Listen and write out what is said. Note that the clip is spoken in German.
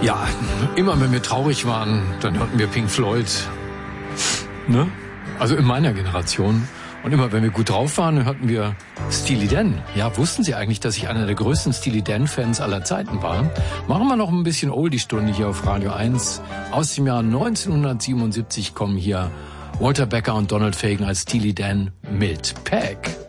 Ja, immer wenn wir traurig waren, dann hörten wir Pink Floyd. Ne? Also in meiner Generation. Und immer wenn wir gut drauf waren, hörten wir Steely Dan. Ja, wussten Sie eigentlich, dass ich einer der größten Steely Dan-Fans aller Zeiten war? Machen wir noch ein bisschen Oldie-Stunde hier auf Radio 1. Aus dem Jahr 1977 kommen hier Walter Becker und Donald Fagen als Steely Dan mit Peg.